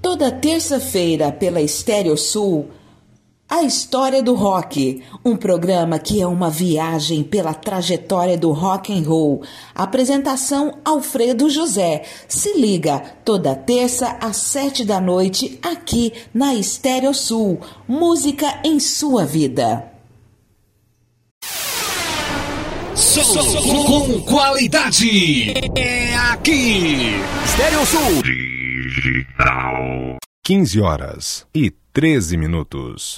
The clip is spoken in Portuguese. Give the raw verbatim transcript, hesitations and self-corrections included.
Toda terça-feira pela Estéreo Sul, A História do Rock, um programa que é uma viagem pela trajetória do rock and roll. Apresentação Alfredo José. Se liga, toda terça às sete da noite, aqui na Estéreo Sul. Música em sua vida. Som com qualidade. É aqui. Estéreo Sul. Digital. quinze horas e treze minutos.